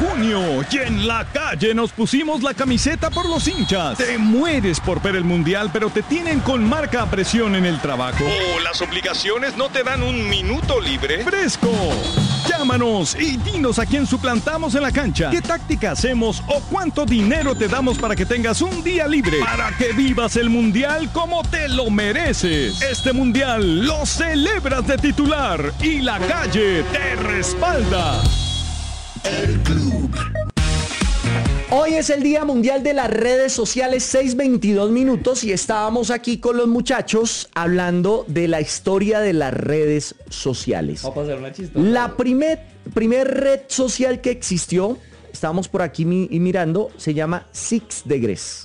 junio y en la calle nos pusimos la camiseta por los hinchas. Te mueres por ver el mundial, pero te tienen con marca a presión en el trabajo. ¿O las obligaciones no te dan un minuto libre? ¡Fresco! Llámanos y dinos a quién suplantamos en la cancha, qué táctica hacemos o cuánto dinero te damos para que tengas un día libre, para que vivas el mundial como te lo mereces. Este mundial lo celebras de titular y la calle te respalda. El Club. Hoy es el Día Mundial de las Redes Sociales, 6:22 minutos, y estábamos aquí con los muchachos hablando de la historia de las redes sociales. Vamos a hacer una chistosa. La primer red social que existió, estábamos por aquí mirando, se llama Six Degrees,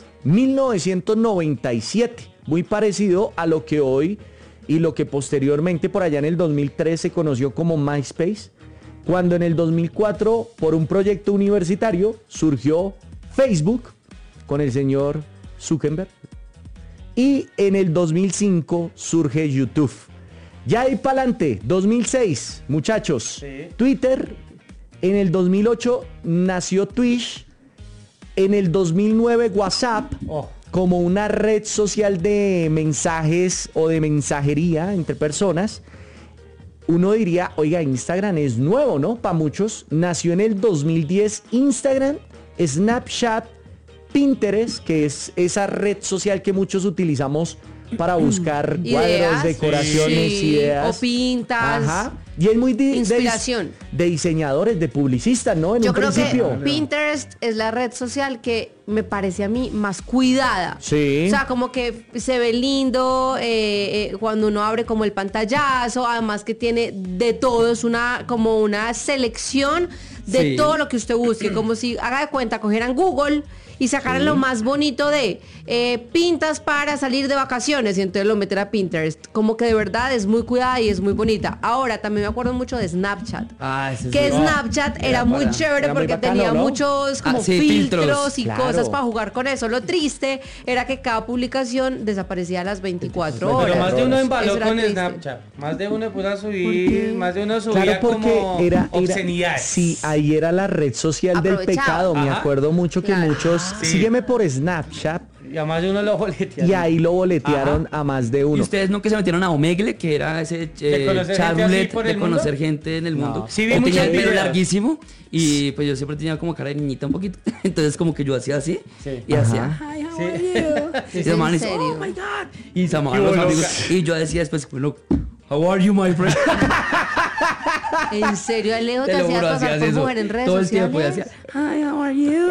1997, muy parecido a lo que hoy y lo que posteriormente por allá en el 2003 se conoció como MySpace. Cuando en el 2004, por un proyecto universitario, surgió Facebook con el señor Zuckerberg. Y en el 2005 surge YouTube. Ya ahí para adelante, 2006, muchachos, sí. Twitter. En el 2008 nació Twitch. En el 2009 WhatsApp, como una red social de mensajes o de mensajería entre personas. Uno diría, oiga, Instagram es nuevo, ¿no? Para muchos. Nació en el 2010 Instagram, Snapchat, Pinterest, que es esa red social que muchos utilizamos para buscar cuadros, decoraciones, ideas. O pintas. Ajá. Y es muy inspiración. De diseñadores, de publicistas, ¿no? Yo creo que Pinterest es la red social que me parece a mí más cuidada. Sí. O sea, como que se ve lindo cuando uno abre como el pantallazo, además que tiene de todo, es como una selección de todo lo que usted busque, como si, haga de cuenta, cogieran Google y sacaran lo más bonito de pintas para salir de vacaciones y entonces lo meter a Pinterest. Como que de verdad es muy cuidada y es muy bonita. Ahora también me acuerdo mucho de Snapchat. Snapchat era muy chévere porque bacano, tenía muchos como filtros y cosas para jugar con eso. Lo triste era que cada publicación desaparecía a las 24 horas. Pero más de uno embaló con Snapchat. Más de uno puso a subir, más de uno subía como obscenidades. Sí, ahí era la red social del pecado. Me acuerdo mucho que muchos... Sígueme por Snapchat. Y a más de uno lo boletearon. Y ahí lo boletearon a más de uno. ¿Y ustedes nunca se metieron a Omegle, que era ese chat roulette de conocer gente en el mundo? Sí, o tenía el pelo larguísimo y pues yo siempre tenía como cara de niñita un poquito. Entonces como que yo hacía así y hacía, hi, how are you? Y se llamaban y dice, oh my God. Y se llamaban los amigos. Y yo decía después, how are you, my friend? ¿En serio, Alejo, te hacías pasar por mujer en redes sociales? Todo el tiempo y hacía, hi, how are you?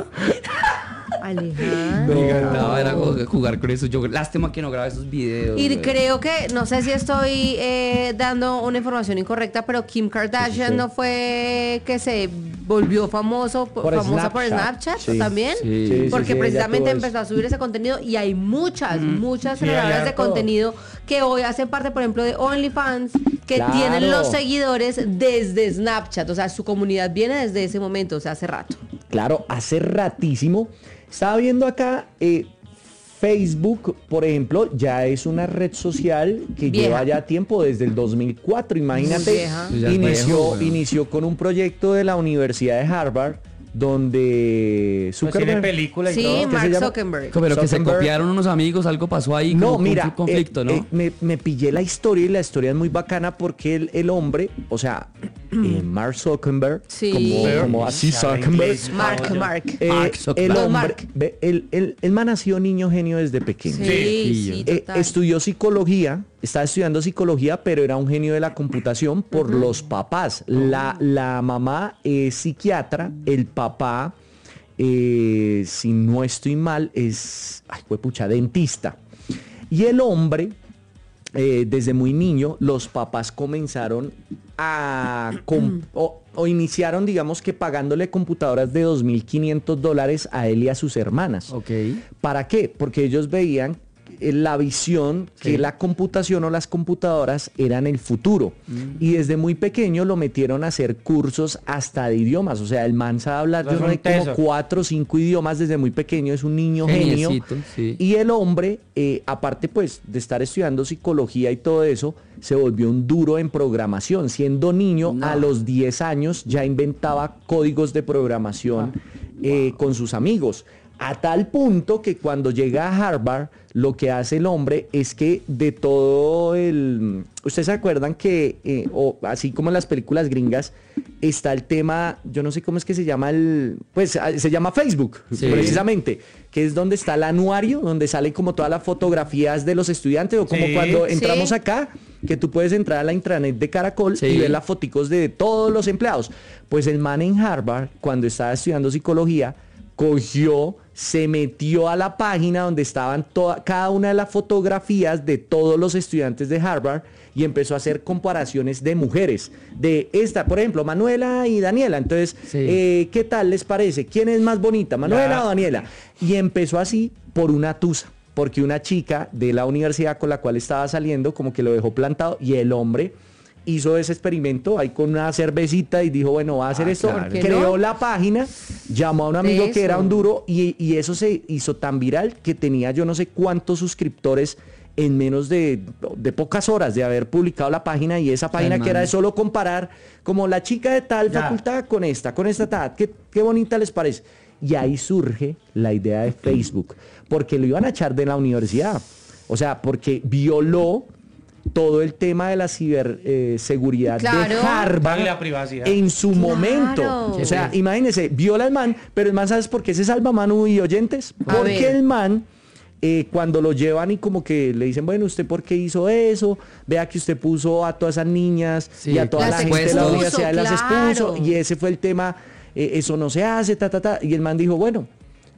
Alejandro. Me encantaba, era jugar con eso. Yo, lástima que no grabé esos videos. Y creo que, no sé si estoy dando una información incorrecta, pero Kim Kardashian no fue que se volvió famosa por Snapchat también. Porque precisamente empezó a subir ese contenido y hay muchas generadoras de contenido que hoy hacen parte, por ejemplo, de OnlyFans, que tienen los seguidores desde Snapchat. O sea, su comunidad viene desde ese momento, o sea, hace rato. Claro, hace ratísimo. Estaba viendo acá, Facebook, por ejemplo, ya es una red social que lleva ya tiempo, desde el 2004. Imagínate, inició con un proyecto de la Universidad de Harvard, donde Zuckerberg... tiene película y todo. Mark Zuckerberg. Pero que se copiaron unos amigos, algo pasó ahí. No, como mira, un conflicto, ¿no? Me pillé la historia y la historia es muy bacana porque el hombre, o sea, Mark Zuckerberg, como así Zuckerberg. Mark. El hombre, el man nació niño genio desde pequeño. Estudió psicología. Estaba estudiando psicología, pero era un genio de la computación por los papás. La mamá es psiquiatra, el papá, si no estoy mal, es dentista. Y el hombre, desde muy niño, los papás comenzaron a... o iniciaron, digamos que pagándole computadoras de $2,500 a él y a sus hermanas. Okay. ¿Para qué? Porque ellos veían la visión que la computación o las computadoras eran el futuro. Y desde muy pequeño lo metieron a hacer cursos hasta de idiomas. O sea, el man sabe hablar de como 4 o 5 idiomas desde muy pequeño, es un niño genio. Sí. Y el hombre, aparte pues de estar estudiando psicología y todo eso, se volvió un duro en programación. Siendo niño, a los 10 años ya inventaba códigos de programación con sus amigos. A tal punto que cuando llega a Harvard, lo que hace el hombre es que de todo el... ¿Ustedes se acuerdan que, así como en las películas gringas, está el tema, yo no sé cómo es que se llama pues se llama Facebook, precisamente, que es donde está el anuario, donde salen como todas las fotografías de los estudiantes, o como cuando entramos acá, que tú puedes entrar a la intranet de Caracol y ver las foticos de todos los empleados. Pues el man en Harvard, cuando estaba estudiando psicología, cogió, se metió a la página donde estaban cada una de las fotografías de todos los estudiantes de Harvard y empezó a hacer comparaciones de mujeres. De esta, por ejemplo, Manuela y Daniela. Entonces, ¿qué tal les parece? ¿Quién es más bonita, Manuela o Daniela? Y empezó así por una tusa, porque una chica de la universidad con la cual estaba saliendo como que lo dejó plantado y el hombre hizo ese experimento ahí con una cervecita y dijo, bueno, va a hacer esto. Claro. Creó la página, llamó a un amigo que era un duro y eso se hizo tan viral que tenía yo no sé cuántos suscriptores en menos de pocas horas de haber publicado la página, y esa página que era de solo comparar como la chica de tal facultad con esta tal, qué bonita les parece. Y ahí surge la idea de Facebook, porque lo iban a echar de la universidad. O sea, porque violó todo el tema de la ciberseguridad de Harvard la privacidad en su momento. O sea, imagínense, viola el man, pero el man, ¿sabes por qué se salva, Manu y oyentes? Porque el man, cuando lo llevan y como que le dicen, bueno, ¿usted por qué hizo eso? Vea que usted puso a todas esas niñas y a toda la gente de la universidad, las expuso, y ese fue el tema, eso no se hace, y el man dijo, bueno,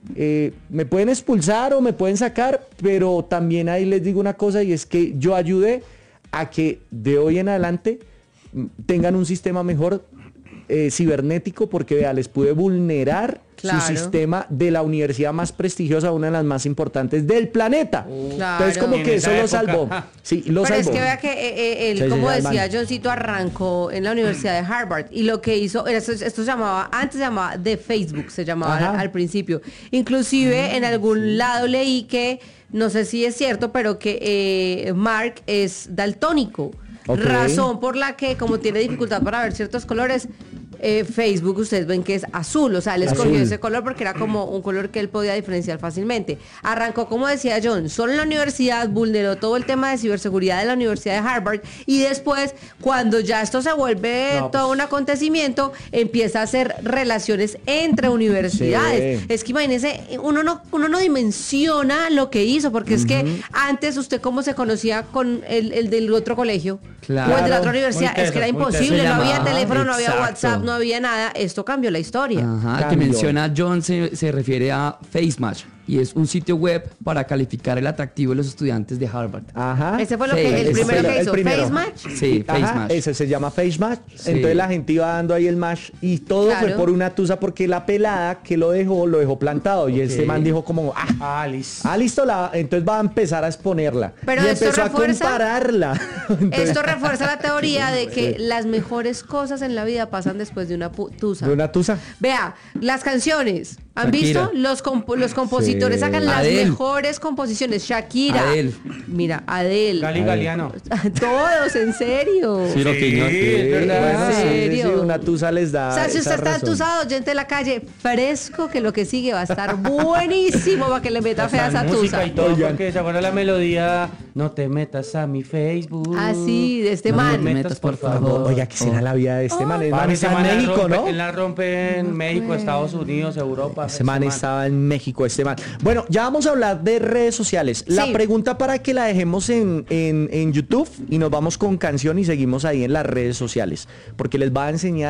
me pueden expulsar o me pueden sacar, pero también ahí les digo una cosa, y es que yo ayudé a que de hoy en adelante tengan un sistema mejor cibernético, porque vea, les pude vulnerar su sistema de la universidad más prestigiosa, una de las más importantes del planeta. Entonces como que eso lo salvó. Sí, lo salvó. Es que vea que él, como decía Johncito, arrancó en la Universidad de Harvard, y lo que hizo, esto se llamaba, antes se llamaba The Facebook, se llamaba al principio. Inclusive en algún lado leí que, no sé si es cierto, pero que Mark es daltónico. Razón por la que, como tiene dificultad para ver ciertos colores, Facebook, ustedes ven que es azul. O sea, él escogió ese color porque era como un color que él podía diferenciar fácilmente. Arrancó, como decía John, solo en la universidad, vulneró todo el tema de ciberseguridad de la Universidad de Harvard, y después, cuando ya esto se vuelve todo un acontecimiento, empieza a hacer relaciones entre universidades. Es que imagínense, uno no dimensiona lo que hizo, porque es que antes, ¿usted cómo se conocía con el del otro colegio? Claro. O el de la otra universidad. Es que era imposible, no había teléfono, no había WhatsApp, no había nada. Esto cambió la historia. El que menciona John se refiere a FaceMatch, y es un sitio web para calificar el atractivo de los estudiantes de Harvard. Ese fue el primero que hizo. ¿FaceMatch? Sí, FaceMatch. Ese se llama FaceMatch. Entonces la gente iba dando ahí el match, y todo fue por una tusa, porque la pelada que lo dejó plantado, y este man dijo como, listo, entonces va a empezar a exponerla. Pero y esto empezó a refuerza, compararla. Entonces, esto refuerza la teoría de que las mejores cosas en la vida pasan después de una tusa. ¿De una tusa? Vea, las canciones. ¿Han visto? Los compositores sacan las mejores composiciones. Shakira. Mira, Adele. Gali Galiano. Todos, en serio. Sí, lo que es verdad. ¿En serio? Sí, una tusa les da. O sea, si usted está entusado, gente de la calle, fresco, que lo que sigue va a estar buenísimo para que le meta fea esa tusa. Y todo, porque se acuerda la melodía, no te metas a mi Facebook. Sí, de este man. No te metas, por favor. Oiga, ¿qué será la vida de este man? El man está en México, ¿no? Él la rompe en México, Estados Unidos, Europa. Ese man estaba en México, este man. Bueno, ya vamos a hablar de redes sociales. La pregunta para que la dejemos en YouTube, y nos vamos con canción y seguimos ahí en las redes sociales, porque les va a enseñar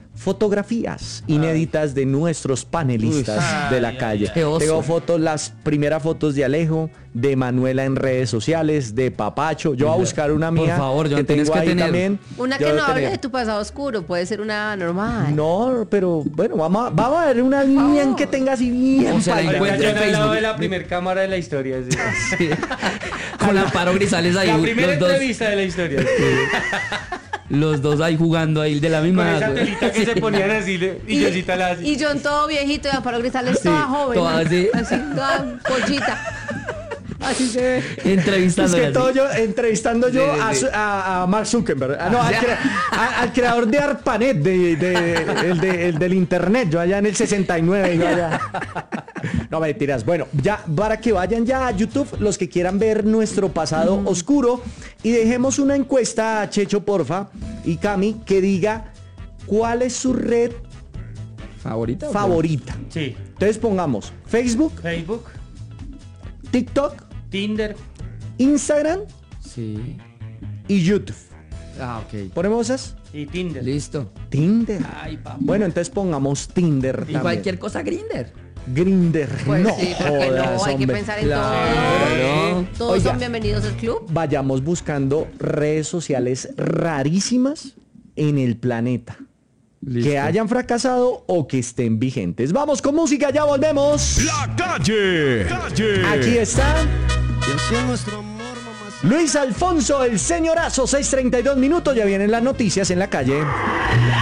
fotografías inéditas de nuestros panelistas de la calle. Tengo fotos, las primeras fotos de Alejo, de Manuela en redes sociales, de Papacho. Yo voy a buscar una mía. Por favor, yo que tienes tengo que ahí tener también. Una que no hable de tu pasado oscuro, puede ser una normal. No, pero bueno, vamos a ver una bien que tenga así bien. O sea, la encuentra en al lado Facebook. de la primer cámara de la historia. Sí. Sí. Con Amparo Grisales ahí. La primera los dos, entrevista de la historia. los dos ahí jugando ahí de la misma Con esa edad, güey. telita que se ponían así y Josita la hace. Y John todo viejito y Amparo Grisales toda joven. toda así. Toda pollita. Así se ve. Entrevistando. Es que todo yo, entrevistando yo Sí. a Mark Zuckerberg. Al creador de ARPANET, el del internet, yo allá en el 69. Yo allá. No, mentiras. Bueno, ya para que vayan ya a YouTube, los que quieran ver nuestro pasado oscuro, y dejemos una encuesta a Checho, porfa, y Cami, que diga cuál es su red ¿Favorita? favorita. Sí. Entonces pongamos Facebook, TikTok, Tinder. Instagram Sí. y YouTube. Ah, ok. ¿Ponemos esas? Y Tinder. Listo. Tinder. Ay, papá. Bueno, entonces pongamos Tinder Y también. cualquier cosa Grindr. Grindr. Pues no sí, porque jodas, no, hay que hombre. pensar en Claro. todo. Todos Oiga. son bienvenidos al club. Vayamos buscando redes sociales rarísimas en el planeta. Listo. Que hayan fracasado o que estén vigentes. Vamos con música, ya volvemos. La calle. Aquí está Luis Alfonso, el señorazo, 6:32 minutos. Ya vienen las noticias en la calle.